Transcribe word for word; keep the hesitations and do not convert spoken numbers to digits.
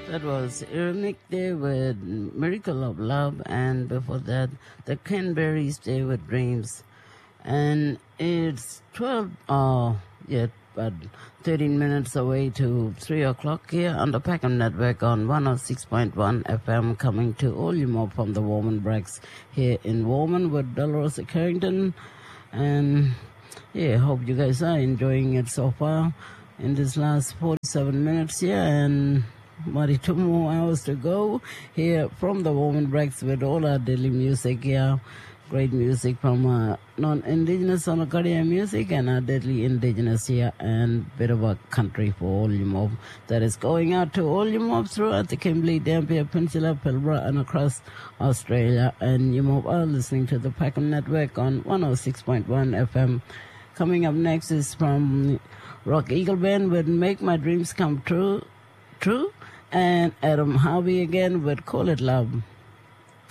That was Ironic Day with Miracle of Love, and before that, the Canberries Day with Dreams. And it's twelve, uh, yeah, but thirteen minutes away to three o'clock here on the Packham Network on one oh six point one F M, coming to all you more from the Warman Breaks here in Warman with Dolores Carrington. And yeah, hope you guys are enjoying it so far in this last forty-seven minutes here, and Marty, two more hours to go here from the Woman Breaks with all our daily music here. Great music from uh, non-indigenous Sonokaria music and our deadly indigenous here, and bit of a country for all you mob that is going out to all you mob throughout the Kimberley, Dampier Peninsula, Pilbara, and across Australia. And you mob are listening to the Packham Network on one oh six point one F M. Coming up next is from Rock Eagle Band with Make My Dreams Come True. True, and Adam Harvey again with Call It Love.